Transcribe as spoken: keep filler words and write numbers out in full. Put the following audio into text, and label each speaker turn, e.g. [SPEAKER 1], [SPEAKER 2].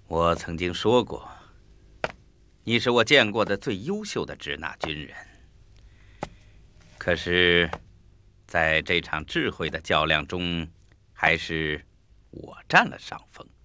[SPEAKER 1] 我曾经说过，你是我见过的最优秀的支那军人。可是，在这场智慧的较量中，还是我占了上风。